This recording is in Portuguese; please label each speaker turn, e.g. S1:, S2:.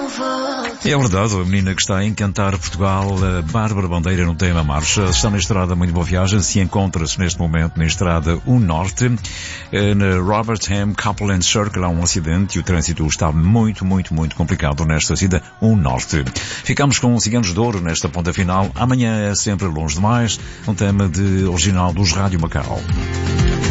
S1: É verdade, a menina que está a encantar Portugal, a Bárbara Bandeira, no tema marcha. Está na estrada Muito Boa Viagem, se encontra-se neste momento na estrada 1 Norte, na Robertham Coupland Circle. Há um acidente e o trânsito está muito complicado nesta saída 1 Norte. Ficamos com Ciganos de Ouro nesta ponta final. Amanhã é sempre longe demais, um tema original dos Rádio Macau.